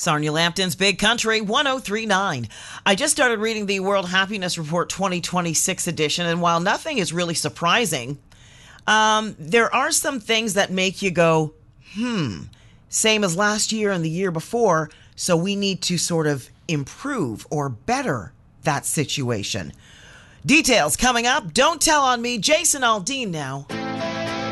Sarnia Lampton's Big Country 1039. I just started reading the World Happiness Report 2026 edition, and while nothing is really surprising, there are some things that make you go, same as last year and the year before, so we need to sort of improve or better that situation. Details coming up. Don't tell on me. Jason Aldean now.